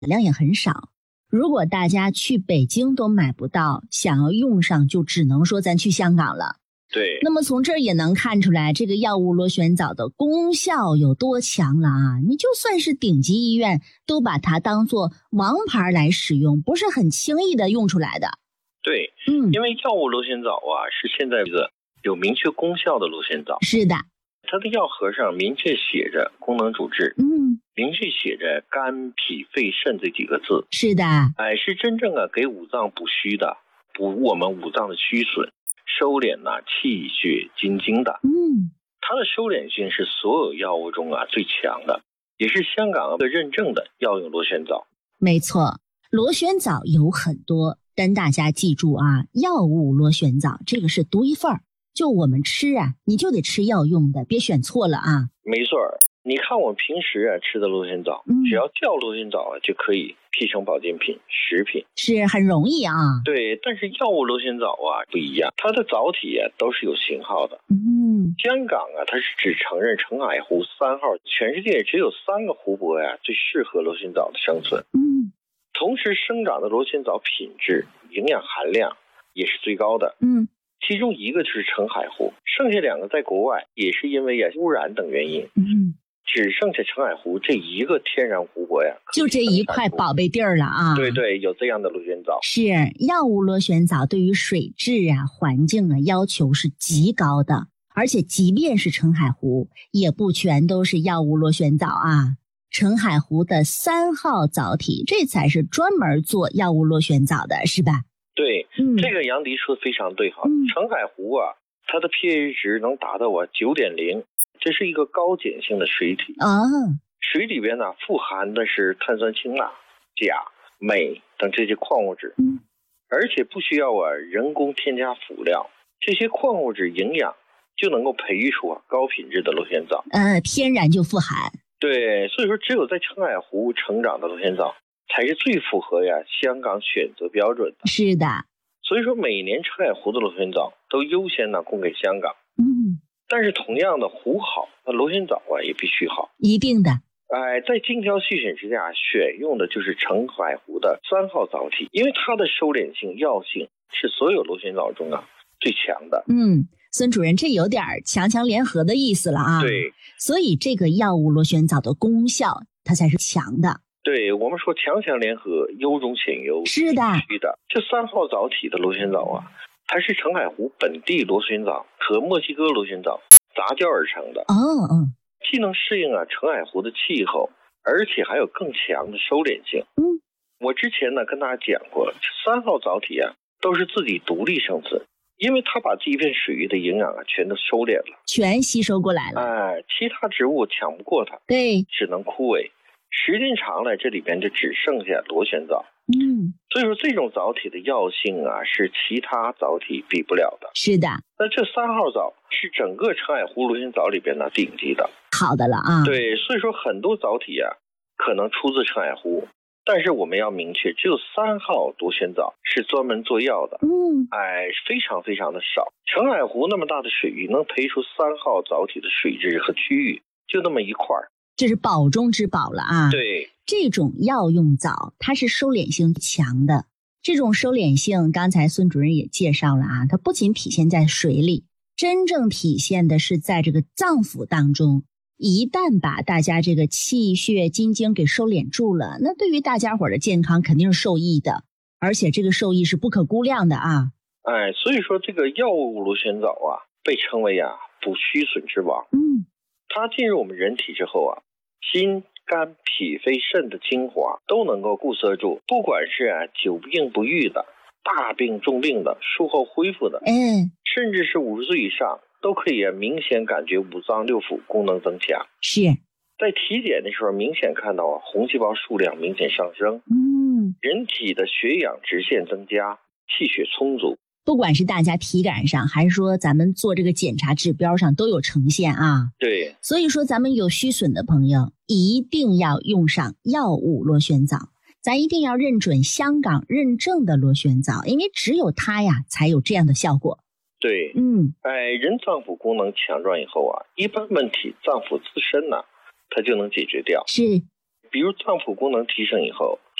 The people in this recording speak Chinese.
量也很少。如果大家去北京都买不到，想要用上就只能说咱去香港了。 对， 那么从这儿也能看出来这个药物螺旋藻的功效有多强了啊！你就算是顶级医院都把它当做王牌来使用，不是很轻易的用出来的。 对，因为药物螺旋藻啊是现在一个有明确功效的螺旋藻。 是的， 它的药盒上明确写着功能主治，明确写着肝脾肺肾这几个字。 是的， 是真正给五脏补虚的，补我们五脏的虚损，收敛气血津精的。它的收敛性是所有药物中最强的，也是香港认证的药用螺旋藻。 没错，螺旋藻有很多，但大家记住啊，药物螺旋藻这个是独一份儿，就我们吃你就得吃药用的，别选错了啊。 没错，你看我平时吃的螺旋藻，只要叫螺旋藻就可以批成保健品、食品， 是很容易啊。 对，但是药物螺旋藻不一样，它的藻体都是有型号的。香港它是只承认澄海湖3号，全世界只有3个湖泊最适合螺旋藻的生存。同时生长的螺旋藻品质、营养含量也是最高的。其中一个就是澄海湖，剩下2个在国外也是因为污染等原因。只剩下澄海湖这一个天然湖泊就这一块宝贝地儿了啊。 对，有这样的螺旋藻。 是药物螺旋藻对于水质环境要求是极高的，而且即便是澄海湖也不全都是药物螺旋藻啊。澄海湖的3号藻体，这才是专门做药物螺旋藻的，是吧？ 对，这个杨迪说的非常对哈。澄海湖它的 pH 值能达到9.0，这是一个高碱性的水体。水里边富含的是碳酸氢钠、钾、镁等这些矿物质，而且不需要人工添加辅料，这些矿物质营养就能够培育出高品质的螺旋藻。 天然就富含。 对，所以说只有在澄海湖成长的螺旋藻才是最符合香港选择标准的。 是的， 所以说每年澄海湖的螺旋藻都优先供给香港。但是同样的湖好，那螺旋藻也必须好， 一定的。 在精挑细选之下，选用的就是澄海湖的3号藻体，因为它的收敛性、药性是所有螺旋藻中最强的。 孙主任，这有点强强联合的意思了啊。 对， 所以这个药物螺旋藻的功效它才是强的。 对，我们说强强联合，优中显优， 是的。 必须的。这3号藻体的螺旋藻它是澄海湖本地螺旋藻和墨西哥螺旋藻杂交而成的。既能适应澄海湖的气候，而且还有更强的收敛性。我之前跟大家讲过，3号藻体都是自己独立生存，因为它把这一片水域的营养全都收敛了， 全吸收过来了。 其他植物抢不过它， 对， 只能枯萎。时间长了，这里边就只剩下螺旋藻。所以说这种藻体的药性是其他藻体比不了的。 是的。 那这3号藻是整个澄海湖螺旋藻里边顶级的， 好的了啊。 对，所以说很多藻体可能出自澄海湖，但是我们要明确，只有3号螺旋藻是专门做药的。非常非常的少。澄海湖那么大的水域，能培出3号藻体的水质和区域就那么一块儿， 这是宝中之宝了啊。 对， 这种药用藻它是收敛性强的，这种收敛性刚才孙主任也介绍了它不仅体现在水里，真正体现的是在这个脏腑当中。一旦把大家这个气血津精给收敛住了，那对于大家伙的健康肯定是受益的，而且这个受益是不可估量的啊。 所以说这个药物螺旋藻被称为补虚损之王。它进入我们人体之后心肝脾肺肾的精华都能够固摄住，不管是久病不愈的、大病重病的、术后恢复的，甚至是50岁以上，都可以明显感觉五脏六腑功能增强。 是在体检的时候明显看到红细胞数量明显上升，人体的血氧直线增加，气血充足。 不管是大家体感上还是说咱们做这个检查指标上都有呈现对， 所以说咱们有虚损的朋友一定要用上药物螺旋藻，咱一定要认准香港认证的螺旋藻，因为只有它才有这样的效果。 对，人脏腑功能强壮以后一般问题脏腑自身它就能解决掉。 是， 比如脏腑功能提升以后，